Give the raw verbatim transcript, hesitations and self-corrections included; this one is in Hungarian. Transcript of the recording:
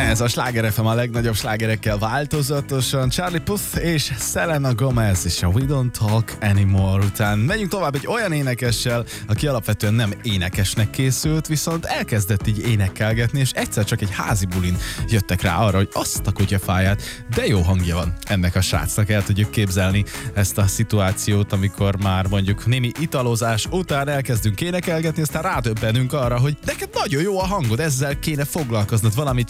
Ez a Sláger ef em a legnagyobb slágerekkel változatosan. Charlie Puth és Selena Gomez és a We Don't Talk Anymore után megyünk tovább egy olyan énekessel, aki alapvetően nem énekesnek készült, viszont elkezdett így énekelgetni, és egyszer csak egy házi bulin jöttek rá arra, hogy azt a kutyafáját, de jó hangja van ennek a srácnak. El tudjuk képzelni ezt a szituációt, amikor már mondjuk némi italozás után elkezdünk énekelgetni, aztán rádöbbenünk arra, hogy neked nagyon jó a hangod, ezzel kéne foglalkoznod, valamit